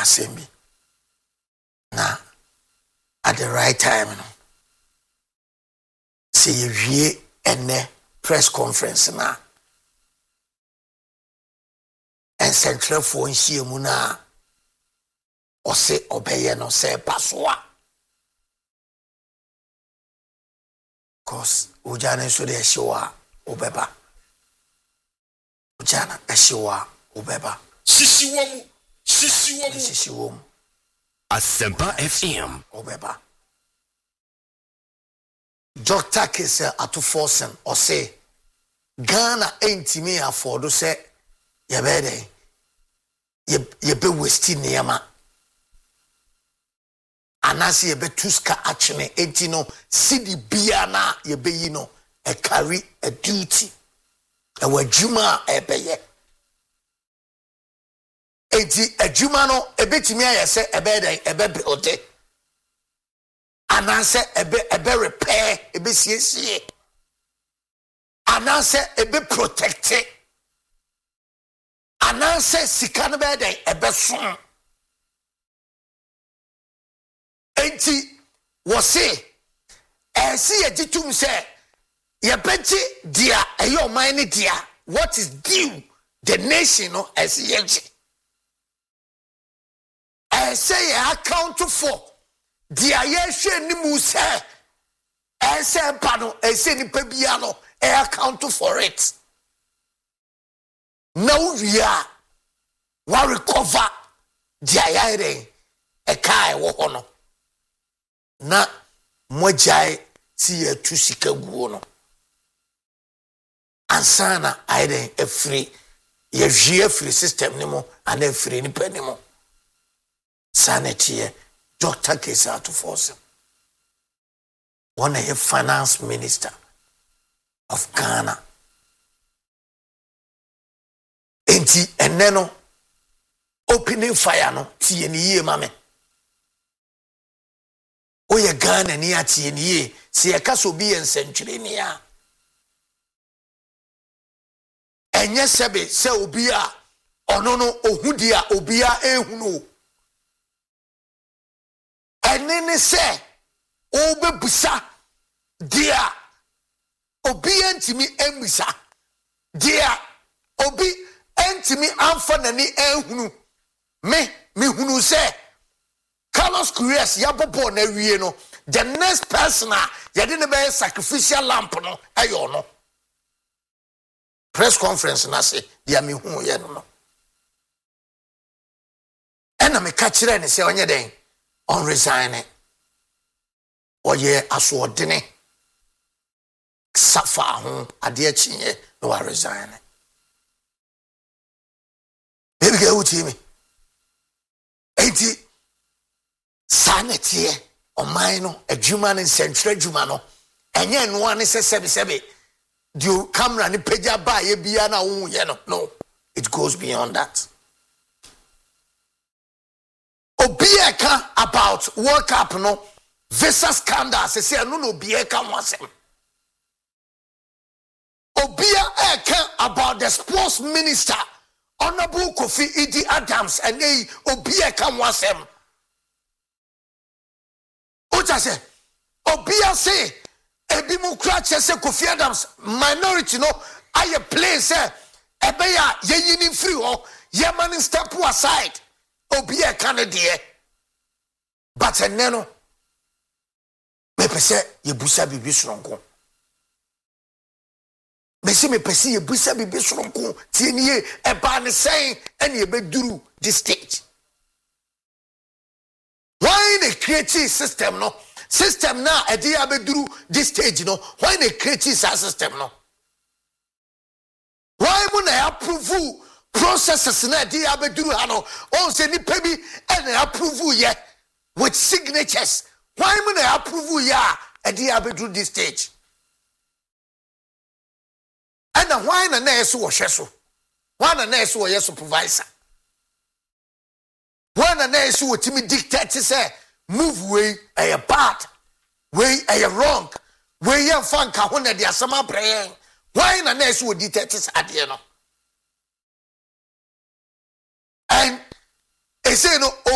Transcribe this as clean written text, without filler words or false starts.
assembly. Na at the right time, no. See you ene press conference na. And central phone shiemu na ose obeye no se paswa. Cause ujana so de shiwa obeba. Ujana shiwa obeba. Shishiwomu. Asempa FM. Obeba. Dr. Kese Atufosen ose Ghana entimi afford se yebede yebe westi niyama anasi yebe tuska achene enti no sidi bia na yebe yi no e carry a duty e wadwuma ebeye enti adwuma no ebetimi ayese ebede ebe build anase ebe repair ebe siesie anase ebe protect anase sika no be den ebe so enti wo se esi ejitum se ye beti dia eyo man ni dia what is due the nation no esi yeji say account for dia yehwe ni mu se ese pa no ese ni pa bia no account for it now we are wa recover dia yare e kai wo hono na mojai si ya tu sika guo no ansana aiden e free ye hwie free system ni mo ana free ni pa ni mo sanity Dr. Kese Atufosen one a finance minister of Ghana enti eneno opening fire no tie ni ye mame oye Ghana ni atie ni ye se e kaso bi ensentwere ni ya enye sebe se obi a ono no ohudi a obi a ehunu enene se obebusa dia obi entimi embusa dia obi entimi amfa nani ehunu me hunu se Carlos Queiroz yabobo na wie no the next person yade ne be sacrificial lamp no ayo no press conference na se dia me hu ye no ena me ka kire ne se onye den on resign oye asodene safa ho ade achinye no wa resign baby get uti me enti sanity o mine no adwuma ne central adwuma no enye no ane se sebe the camera ni peja ba ye bia na wo ye no it goes beyond that. Obieka about World Cup no visa scandal say no obieka wasem obieka about the sports minister Honorable Kofi Idi Adams and obieka wasem oja say obia say ebi mu kra che Kofi Adams minority no aye place ebe ya ye yini free ho ye man step aside obi e kanadie but eneno me pese ye busa bibi soronko me se me pese ye busa bibi soronko tienie e ba ne sen ene e beduru this stage why they create system no system na e dey abeduru this stage no why they create system no why mo na approve processes na dey abeduru ha no on say ni pa bi and approve ye with signatures why mo na approve ya e dey abeduru this stage and why na eso wo hwe so why na eso wo ye supervisor why na eso wo timi dictate say move way a bad way a wrong way ya fanka ho na dia sama brain why na eso wo dictate ade no and e say no